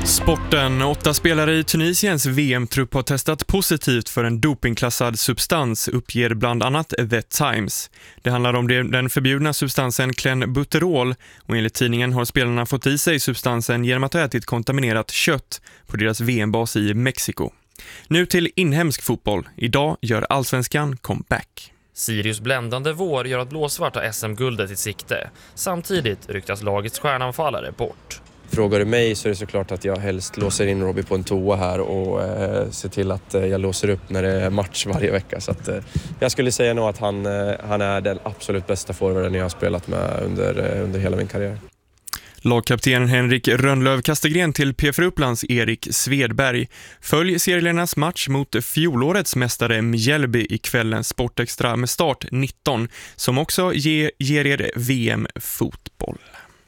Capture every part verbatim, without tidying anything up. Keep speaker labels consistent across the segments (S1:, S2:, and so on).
S1: Sporten. Åtta spelare i Tunisiens V M-trupp har testat positivt för en dopingklassad substans, uppger bland annat The Times. Det handlar om den förbjudna substansen klenbuterol, och enligt tidningen har spelarna fått i sig substansen genom att ha ätit kontaminerat kött på deras V M-bas i Mexiko. Nu till inhemsk fotboll. Idag gör Allsvenskan comeback.
S2: Sirius bländande vår gör att blåsvart har S M-guldet i sikte. Samtidigt ryktas lagets stjärnanfallare bort.
S3: Frågar du mig så är det såklart att jag helst låser in Robbie på en toa här och eh, ser till att eh, jag låser upp när det är match varje vecka. Så att, eh, jag skulle säga nog att han, eh, han är den absolut bästa forwarden jag har spelat med under, eh, under hela min karriär.
S1: Lagkapten Henrik Rönnlöv-Kastegren till P F Upplands Erik Svedberg. Följ seriernas match mot fjolårets mästare Mjällby i kvällens Sportextra med start nitton, som också ge, ger er V M-fotboll.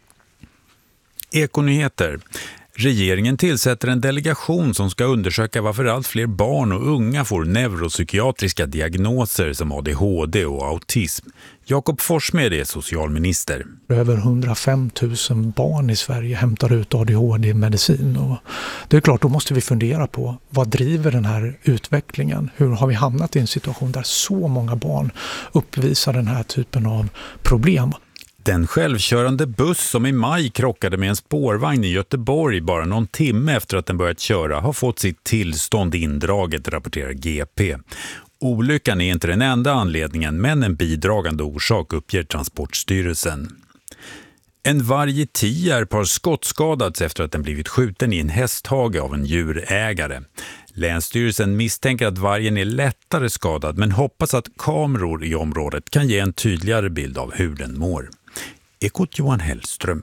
S4: Ekonyheter. Regeringen tillsätter en delegation som ska undersöka varför allt fler barn och unga får neuropsykiatriska diagnoser som A D H D och autism. Jakob Forssmed är socialminister.
S5: Över hundrafem tusen barn i Sverige hämtar ut A D H D-medicin. Och det är klart, då måste vi fundera på vad driver den här utvecklingen? Hur har vi hamnat i en situation där så många barn uppvisar den här typen av problem?
S4: Den självkörande buss som i maj krockade med en spårvagn i Göteborg bara någon timme efter att den börjat köra har fått sitt tillstånd indraget, rapporterar G P. Olyckan är inte den enda anledningen, men en bidragande orsak, uppger Transportstyrelsen. En varg i Tierp har skottskadats efter att den blivit skjuten i en hästhage av en djurägare. Länsstyrelsen misstänker att vargen är lättare skadad, men hoppas att kameror i området kan ge en tydligare bild av hur den mår. Ekot Johan Hellström.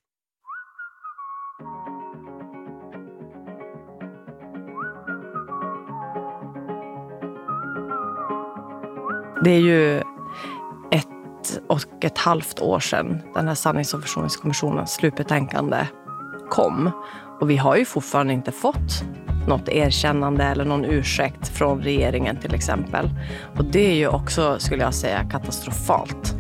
S6: Det är ju ett och ett halvt år sedan den här sannings- och försoningskommissionens slutbetänkande kom. Och vi har ju fortfarande inte fått något erkännande eller någon ursäkt från regeringen till exempel. Och det är ju också, skulle jag säga, katastrofalt.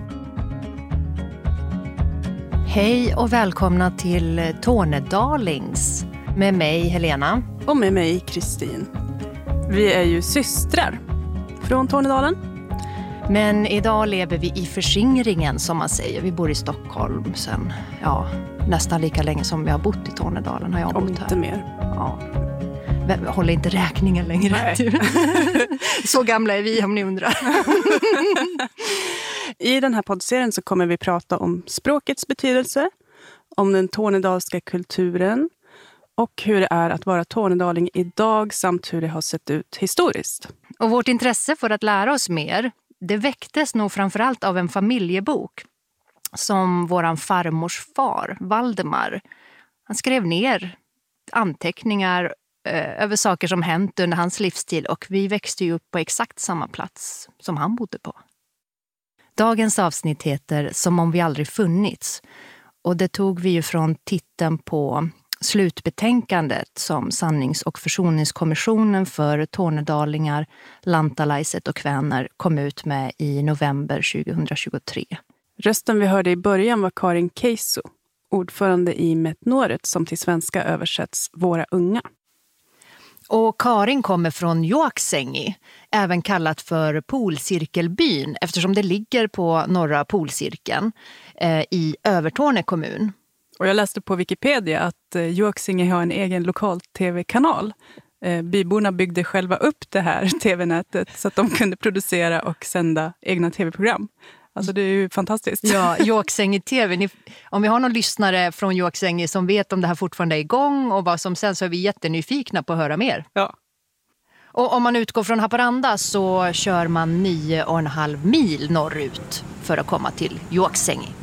S7: Hej och välkomna till Tornedalings med mig Helena.
S8: Och med mig Kristin. Vi är ju systrar från Tornedalen.
S7: Men idag lever vi i förskingringen som man säger. Vi bor i Stockholm sen, ja, nästan lika länge som vi har bott i Tornedalen har jag bott här.
S8: Om inte mer.
S7: Ja. Jag håller inte räkningen längre. Så gamla är vi om ni undrar.
S8: I den här poddserien så kommer vi prata om språkets betydelse, om den tornedalska kulturen och hur det är att vara tornedaling idag samt hur det har sett ut historiskt.
S7: Och vårt intresse för att lära oss mer, det väcktes nog framförallt av en familjebok som våran farmors far, Valdemar, han skrev ner anteckningar eh, över saker som hänt under hans livstid, och vi växte ju upp på exakt samma plats som han bodde på. Dagens avsnitt heter Som om vi aldrig funnits, och det tog vi ju från titeln på slutbetänkandet som sannings- och försoningskommissionen för tornedalingar, lantalaiset och kväner kom ut med i november tjugohundratjugotre.
S8: Rösten vi hörde i början var Karin Keiso, ordförande i Metnoret som till svenska översätts Våra unga.
S7: Och Karin kommer från Juaksängi, även kallat för Polcirkelbyn eftersom det ligger på norra Polcirkeln eh, i Övertorneå kommun.
S8: Och jag läste på Wikipedia att eh, Juaksängi har en egen lokal tv-kanal. Eh, byborna byggde själva upp det här tv-nätet så att de kunde producera och sända egna tv-program. Alltså det är ju fantastiskt.
S7: Ja, Juaksängi T V. Ni, om vi har någon lyssnare från Juaksängi som vet om det här fortfarande är igång och vad som sen, så är vi jättenyfikna på att höra mer.
S8: Ja.
S7: Och om man utgår från Haparanda så kör man nio och en halv mil norrut för att komma till Juaksängi.